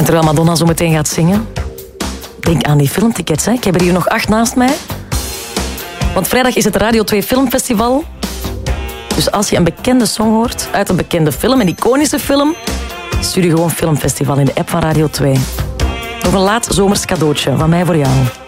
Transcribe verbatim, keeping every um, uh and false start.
En terwijl Madonna zo meteen gaat zingen, denk aan die filmtickets. Hè. Ik heb er hier nog acht naast mij. Want vrijdag is het Radio twee Filmfestival. Dus als je een bekende song hoort uit een bekende film, een iconische film, stuur je gewoon Filmfestival in de app van Radio twee. Nog een laat zomers cadeautje van mij voor jou.